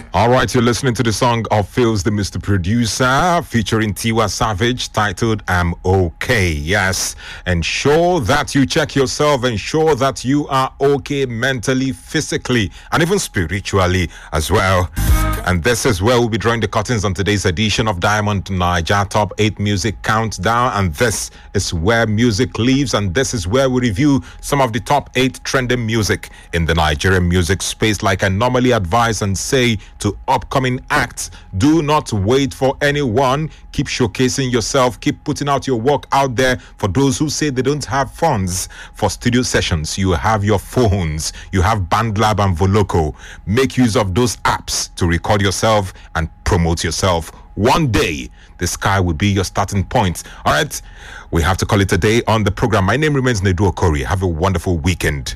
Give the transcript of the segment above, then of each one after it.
All right, you're listening to the song of Phil's the Mr. Producer featuring Tiwa Savage titled I'm Okay. Yes, ensure that you check yourself, ensure that you are okay mentally, physically, and even spiritually as well. And this is where we'll be drawing the curtains on today's edition of Diamond Niger Top 8 Music Countdown. And this is where music lives, and this is where we review some of the top 8 trending music in the Nigerian music space. Like I normally advise and say to upcoming acts, do not wait for anyone. Keep showcasing yourself, keep putting out your work out there. For those who say they don't have funds for studio sessions, you have your phones, you have BandLab and Voloco. Make use of those apps to record yourself and promote yourself. One day, the sky will be your starting point. All right, we have to call it a day on the program. My name remains Nedu Okori. Have a wonderful weekend.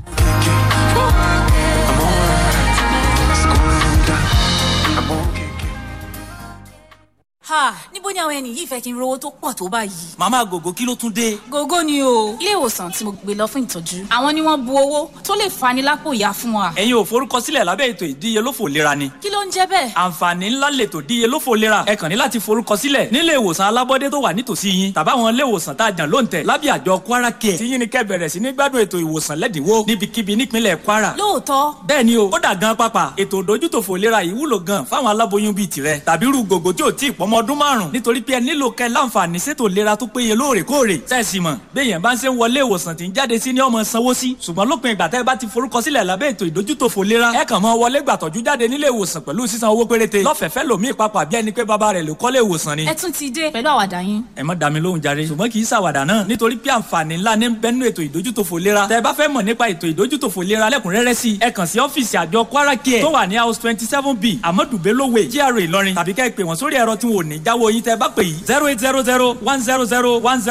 Níbo ni àwọn ẹni yìí fẹ́ kí n rówó tó pọ̀ tó báyìí. Màmá Gògó kí ló tún dé? Gògó ni o. Ilé ìwòsàn tí mo gbé lọ fún ìtọ́jú. Àwọn ni wọ́n bu owó tó lè fani lápò ìyá fún wa. Ẹ̀yin ò forúkọsílẹ̀ lábẹ́ ètò ìdíyelófò ìlera ni. Kí ló ń jẹ́ bẹ́ẹ̀? Àǹfààní ńlá lètò ìdíyelófò ìlera. Ẹ kàn ní láti forúkọsílẹ̀ nílé ìwòsàn alábọ́dé tó wà nítòsí yín. Tàbáwọn ilé ìwòsàn tá a jàn lóǹtẹ̀ lábẹ́ àjọ Kwara Care. Tí yín ni kẹ́ bẹ̀rẹ̀ sí ní gbádùn ètò ìwòsàn lẹ́dínwó níbikíbi nípínlẹ̀ Kwara. Lóòótọ́. Bẹ́ẹ̀ ni o, ó dà gan pápá. Ètò ìdójútòfò ìlera yìí wúlò gan fáwọn aláboyún bíi tirẹ̀. Tàbí irú Gògó tí ò tí ì pọ́mọ ọdún 5 nítorí pé ẹ nílò kẹ́ láǹfààní ṣètò ìlera tó péye lóòrèkóòrè. Sẹ́ẹ̀sì mọ̀, béèyàn bá ń ṣe ń wọlé ìwòsàn tí ń jáde sí ní ọmọ sanwó sí. Ṣùgbọ́n lópin ìgbà tẹ́ ẹ bá ti forúkọsílẹ̀ lábẹ́ ètò ìdójútòfò ìlera, ẹ kàn máa wọlé gbàtọ́jú jáde nílé ìwòsàn pẹ̀lú sísan owó péréte. Lọ́fẹ̀ẹ́fẹ́ lòmíì papà bí ẹni pé bàbá rẹ̀ ló kọ́lé ìwòsàn ni. Ẹ tún ti dé pẹ̀lú àwàdà yín. Ẹ má dá mi lóhùn jàre, ṣùgbọ́n kì í ṣàwàdà náà nítorí pé àǹfààní ńlá ní bẹ́nu ètò ìdójútòfò ìlera. Tẹ́ ẹ bá fẹ́ mọ̀ nípa ètò ìdójútòfò ìlera lẹ́kùnrẹ́rẹ́ sí, ẹ kàn sí ọ́fíìsì àjọ Kwara Care tó wà ní house 27B Amadu Bello Way, GRA Ìlọrin, tàbí kẹ́ ẹ pè wọ́n sórí ẹ̀rọ tí wọn ò ní jáwọ́ yín tẹ́ bá pè yìí 0800 100 10